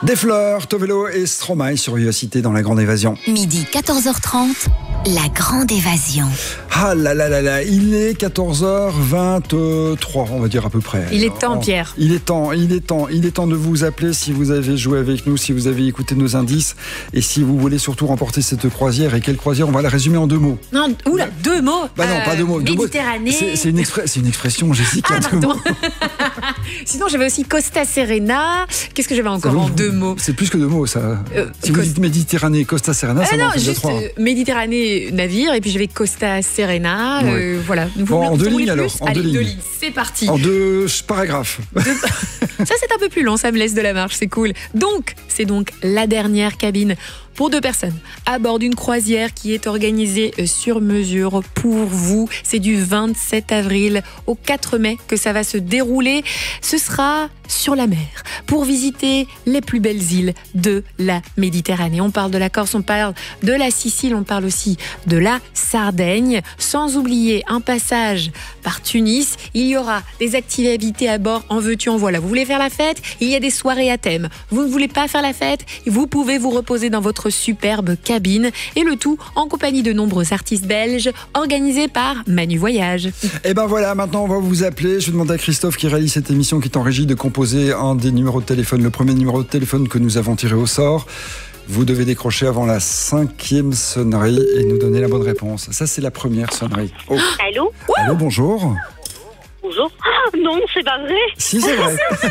Des Fleurs, Tovelo et Stromae sur Vivacité dans La Grande Évasion. Midi 14h30, La Grande Évasion. Ah là là là là, il est 14h23, on va dire à peu près. Il est temps, Pierre. Il est temps de vous appeler si vous avez joué avec nous, si vous avez écouté nos indices et si vous voulez surtout remporter cette croisière. Et quelle croisière? On va la résumer en 2 mots. Non, oula, 2 mots. Bah non, pas 2 mots. Méditerranée. C'est une expression, Jessica. Ah, pardon. Sinon, j'avais aussi Costa Serena. Qu'est-ce que j'avais encore en 2 mots? C'est plus que 2 mots, ça. Si vous dites Méditerranée, Costa Serena, ça non, va en fait juste 3. Méditerranée, navire, et puis j'avais Costa Serena. Ouais. Voilà. Bon, en 2 lignes alors. Allez, 2 lignes. C'est parti. En 2 paragraphes. Ça, c'est un peu plus long, ça me laisse de la marge, c'est cool. Donc, c'est donc la dernière cabine pour 2 personnes à bord d'une croisière qui est organisée sur mesure pour vous. C'est du 27 avril au 4 mai que ça va se dérouler. Ce sera sur la mer pour visiter les plus belles îles de la Méditerranée. On parle de la Corse, on parle de la Sicile, on parle aussi de la Sardaigne. Sans oublier un passage par Tunis. Il y aura des activités à bord, en veux-tu, en voilà. Vous voulez faire la fête? Il y a des soirées à thème. Vous ne voulez pas faire la fête? Vous pouvez vous reposer dans votre superbe cabine, et le tout en compagnie de nombreux artistes belges, organisés par Manu Voyage. Et ben voilà, maintenant on va vous appeler. Je vais demander à Christophe qui réalise cette émission, qui est en régie, de composer un des numéros de téléphone, le premier numéro de téléphone que nous avons tiré au sort. Vous devez décrocher avant la 5e sonnerie et nous donner la bonne réponse. Ça, c'est la première sonnerie. Oh. Allô? Allô, bonjour. Bonjour. Ah, non, c'est pas vrai. Si, c'est vrai. C'est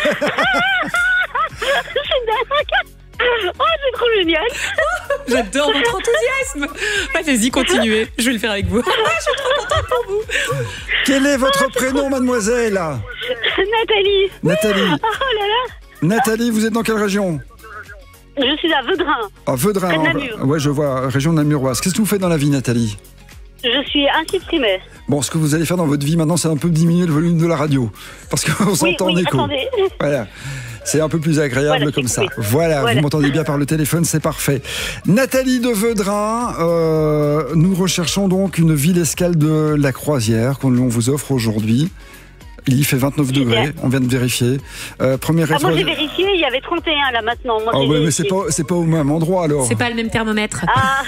dingue. Oh, c'est trop génial. J'adore votre enthousiasme. Allez-y, continuez. Je vais le faire avec vous. Je suis trop contente pour vous. Quel est votre prénom, mademoiselle? Nathalie. Nathalie. Oh là là. Nathalie, vous êtes dans quelle région? Je suis à Veudrin. À Veudrin. Près de Namur. Ouais, je vois, région namuroise. Qu'est-ce que vous faites dans la vie, Nathalie? Je suis institut primaire. Bon, ce que vous allez faire dans votre vie maintenant, c'est un peu diminuer le volume de la radio. Parce qu'on s'entend en écho. Attendez. Voilà. C'est un peu plus agréable Voilà, comme ça. coupé. Voilà, vous m'entendez bien par le téléphone, c'est parfait. Nathalie de Veudrin, nous recherchons donc une ville escale de la croisière qu'on vous offre aujourd'hui. Il y fait 29 degrés, on vient de vérifier. Première Moi étoile. j'ai vérifié, il y avait 31 là maintenant. Moi, j'ai ouais, mais vérifié. c'est pas au même endroit alors. C'est pas le même thermomètre. Ah.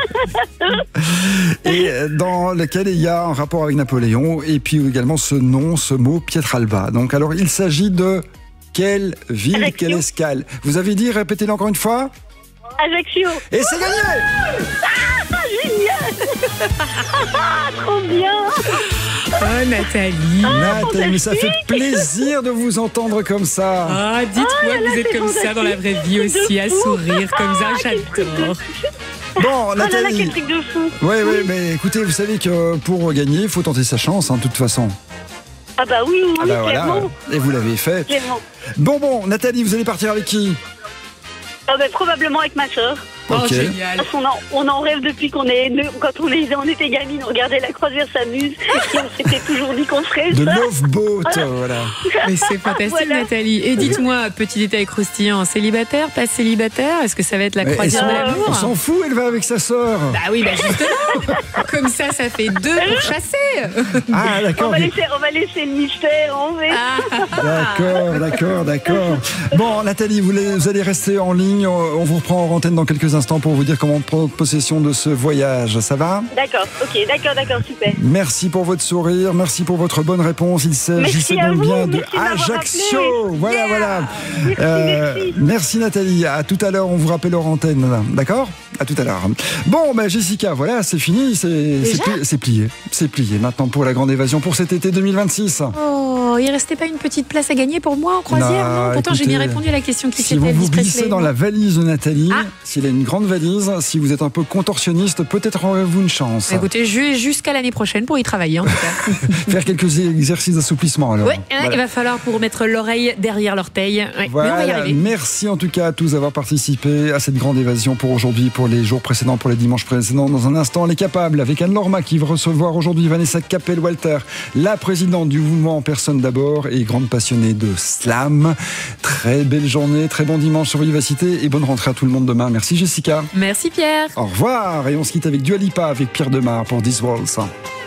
Et dans lequel il y a un rapport avec Napoléon, et puis également ce nom, ce mot, Pietralba. Donc alors il s'agit de quelle ville, Ajaccio. quelle escale? Vous avez dit, répétez-le encore une fois. Ajaccio. Et c'est gagné! Ah, génial. Trop bien. Oh, Nathalie. Nathalie, mais ça fait plaisir de vous entendre comme ça. Ah, dites-moi que vous êtes comme ça dans la vraie vie aussi, à sourire comme ça, j'adore. Bon, Oh là là, quel Nathalie. truc de fou. Oui, mais écoutez, vous savez que pour gagner, il faut tenter sa chance, de toute façon. Ah bah oui, Ah bah voilà, clairement. et vous l'avez fait. Clairement. Bon, Nathalie, vous allez partir avec qui? Ah bah, probablement avec ma soeur. Oh, Ok. génial. Parce qu'on en rêve depuis qu'on est quand on était gamine, on regardait la croisière s'amuse et on s'était toujours dit qu'on ferait De ça. Love Boat, voilà. Mais c'est fantastique, Voilà. Nathalie. Et dites-moi, petit détail croustillant, célibataire, pas célibataire? Est-ce que ça va être la Mais croisière de on l'amour? s'en fout, elle va avec sa sœur. Bah oui, bah justement. Comme ça fait 2 pour chasser. Ah, On d'accord. va laisser le mystère, on va. D'accord. Bon, Nathalie, vous allez rester en ligne. On vous reprend en antenne dans quelques instants pour vous dire comment prendre possession de ce voyage. Ça va? D'accord, ok, d'accord, super. Merci pour votre sourire, merci pour votre bonne réponse. Il s'agissait Merci à donc vous, bien de merci de m'avoir Ajaccio. appelé. Voilà. Merci. Merci Nathalie. À tout à l'heure, on vous rappelle hors antenne. D'accord? À tout à l'heure. Bon, Jessica, voilà, c'est fini. C'est plié. C'est plié maintenant pour la grande évasion pour cet été 2026. Oh, il restait pas une petite place à gagner pour moi en croisière, non? Pourtant, j'ai écoutez, bien répondu à la question qui Si vous c'était vous Elvis glissez Presley. dans la valise de Nathalie, Ah. s'il a une grande valise, si vous êtes un peu contorsionniste, peut-être aurez-vous une chance. Écoutez, jusqu'à l'année prochaine pour y travailler en tout cas. Faire quelques exercices d'assouplissement alors. Ouais, Voilà. il va falloir pour mettre l'oreille derrière l'orteil. Ouais, mais on va y Voilà, arriver. merci en tout cas à tous d'avoir participé à cette grande évasion pour aujourd'hui, pour les jours précédents, pour les dimanches précédents. Dans un instant, les capables avec Anne Lorma qui va recevoir aujourd'hui Vanessa Capel-Walter, la présidente du mouvement Personne d'abord et grande passionnée de slam. Très belle journée, très bon dimanche sur Vivacité et bonne rentrée à tout le monde demain. Merci Jessica. Merci Pierre. Au revoir et on se quitte avec Dua Lipa avec Pierre Demar pour This Waltz.